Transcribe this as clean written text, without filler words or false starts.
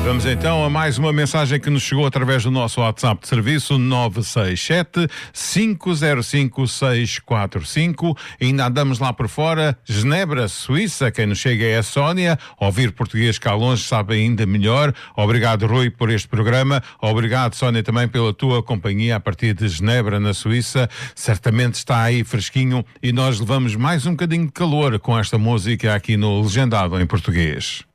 Vamos então a mais uma mensagem que nos chegou através do nosso WhatsApp de serviço 967-505-645. Ainda andamos lá por fora. Genebra, Suíça, quem nos chega é a Sónia. Ouvir português cá longe sabe ainda melhor. Obrigado, Rui, por este programa. Obrigado, Sónia, também pela tua companhia a partir de Genebra, na Suíça. Certamente está aí fresquinho e nós levamos mais um bocadinho de calor com esta música aqui no Legendado em Português.